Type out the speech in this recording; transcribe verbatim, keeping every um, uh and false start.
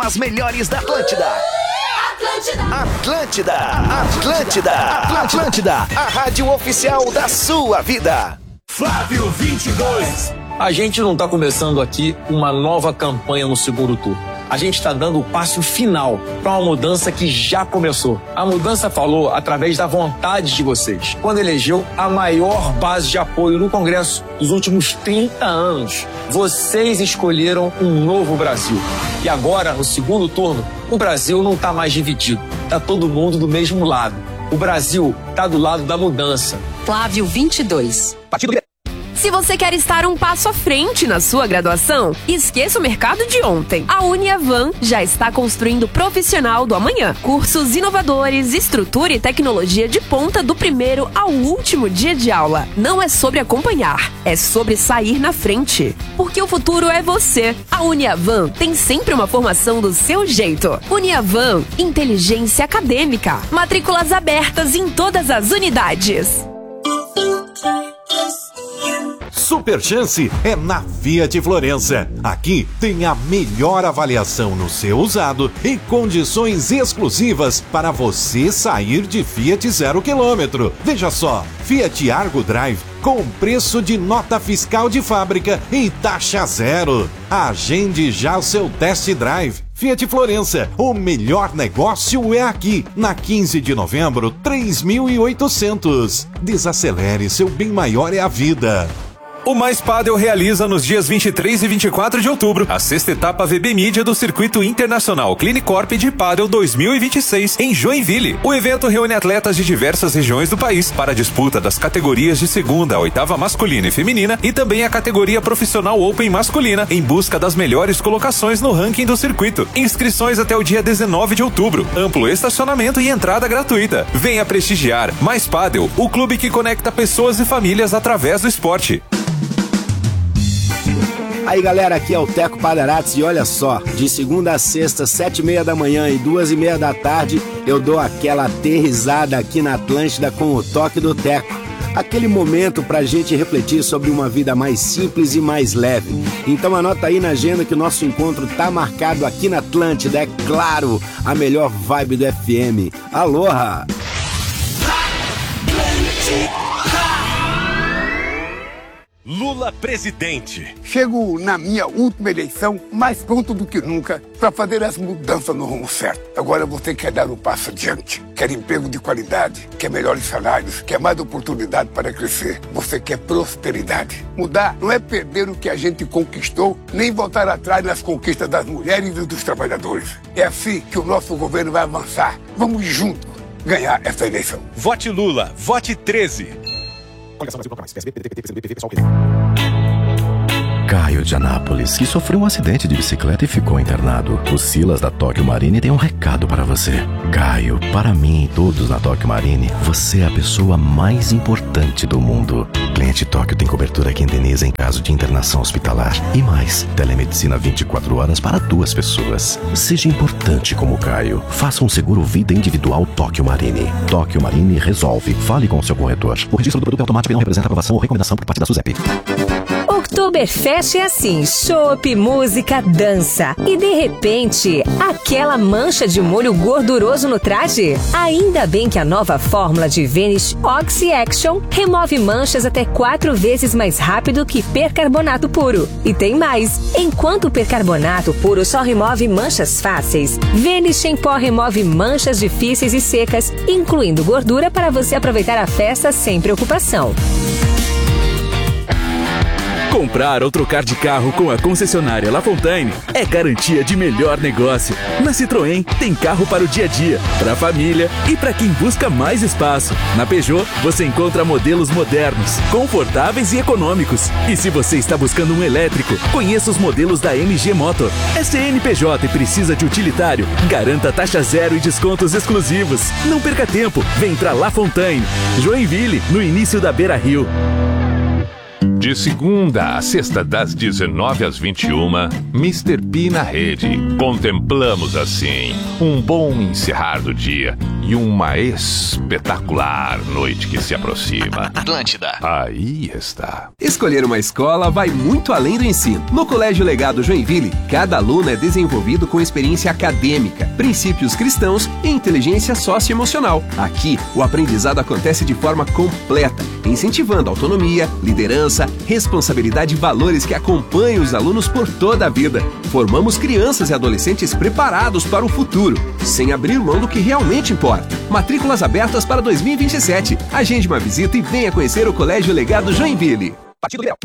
As melhores da Atlântida. Atlântida. Atlântida. Atlântida. Atlântida. A rádio oficial da sua vida. Flávio vinte e dois. A gente não está começando aqui uma nova campanha no segundo turno. A gente está dando o passo final para uma mudança que já começou. A mudança falou através da vontade de vocês, quando elegeu a maior base de apoio no Congresso dos últimos trinta anos. Vocês escolheram um novo Brasil. E agora, no segundo turno, o Brasil não está mais dividido. Está todo mundo do mesmo lado. O Brasil está do lado da mudança. Flávio vinte e dois. Partido. Se você quer estar um passo à frente na sua graduação, esqueça o mercado de ontem. A Uniavan já está construindo o profissional do amanhã. Cursos inovadores, estrutura e tecnologia de ponta do primeiro ao último dia de aula. Não é sobre acompanhar, é sobre sair na frente. Porque o futuro é você. A Uniavan tem sempre uma formação do seu jeito. Uniavan, inteligência acadêmica. Matrículas abertas em todas as unidades. Super Chance é na Fiat Florença. Aqui tem a melhor avaliação no seu usado e condições exclusivas para você sair de Fiat zero quilômetro. Veja só, Fiat Argo Drive com preço de nota fiscal de fábrica e taxa zero. Agende já o seu test drive. Fiat Florença, o melhor negócio é aqui, na quinze de novembro, três mil e oitocentos. Desacelere, seu bem maior é a vida. O Mais Padel realiza nos dias vinte e três e vinte e quatro de outubro a sexta etapa V B Mídia do Circuito Internacional Clinicorp de Padel dois mil e vinte e seis em Joinville. O evento reúne atletas de diversas regiões do país para a disputa das categorias de segunda a oitava masculina e feminina e também a categoria profissional Open masculina em busca das melhores colocações no ranking do circuito. Inscrições até o dia dezenove de outubro. Amplo estacionamento e entrada gratuita. Venha prestigiar Mais Padel, o clube que conecta pessoas e famílias através do esporte. Aí galera, aqui é o Teco Padarates e olha só, de segunda a sexta, sete e meia da manhã e duas e meia da tarde, eu dou aquela aterrissada aqui na Atlântida com o toque do Teco. Aquele momento pra gente refletir sobre uma vida mais simples e mais leve. Então anota aí na agenda que o nosso encontro tá marcado aqui na Atlântida, é claro, a melhor vibe do F M. Aloha! Lula presidente. Chego na minha última eleição mais pronto do que nunca para fazer as mudanças no rumo certo. Agora você quer dar um passo adiante, quer emprego de qualidade, quer melhores salários, quer mais oportunidade para crescer. Você quer prosperidade. Mudar não é perder o que a gente conquistou, nem voltar atrás nas conquistas das mulheres e dos trabalhadores. É assim que o nosso governo vai avançar. Vamos juntos ganhar essa eleição. Vote Lula, vote treze. Caio de Anápolis, que sofreu um acidente de bicicleta e ficou internado. O Silas da Tóquio Marine tem um recado para você. Caio, para mim e todos na Tóquio Marine, você é a pessoa mais importante do mundo. Cliente Tóquio tem cobertura que indeniza em caso de internação hospitalar. E mais, telemedicina vinte e quatro horas para duas pessoas. Seja importante como Caio. Faça um seguro vida individual Tóquio Marine. Tóquio Marine resolve. Fale com o seu corretor. O registro do produto é automático e não representa aprovação ou recomendação por parte da SUSEP. Oktoberfest é assim, chopp, música, dança. E de repente, aquela mancha de molho gorduroso no traje? Ainda bem que a nova fórmula de Vanish Oxy Action remove manchas até quatro vezes mais rápido que percarbonato puro. E tem mais, enquanto o percarbonato puro só remove manchas fáceis, Vanish em pó remove manchas difíceis e secas, incluindo gordura para você aproveitar a festa sem preocupação. Comprar ou trocar de carro com a concessionária La Fontaine é garantia de melhor negócio. Na Citroën tem carro para o dia a dia, para a família e para quem busca mais espaço. Na Peugeot você encontra modelos modernos, confortáveis e econômicos. E se você está buscando um elétrico, conheça os modelos da M G Motor. É C N P J e precisa de utilitário? Garanta taxa zero e descontos exclusivos. Não perca tempo, vem para La Fontaine. Joinville, no início da Beira Rio. De segunda a sexta, das dezenove às vinte e uma, mister P na rede. Contemplamos assim um bom encerrar do dia e uma espetacular noite que se aproxima. Atlântida. Aí está. Escolher uma escola vai muito além do ensino. No Colégio Legado Joinville, cada aluno é desenvolvido com experiência acadêmica, princípios cristãos e inteligência socioemocional. Aqui, o aprendizado acontece de forma completa, incentivando autonomia, liderança, responsabilidade e valores que acompanham os alunos por toda a vida. Formamos crianças e adolescentes preparados para o futuro, sem abrir mão do que realmente importa. Matrículas abertas para dois mil e vinte e sete. Agende uma visita e venha conhecer o Colégio Legado Joinville. Partido Liberal.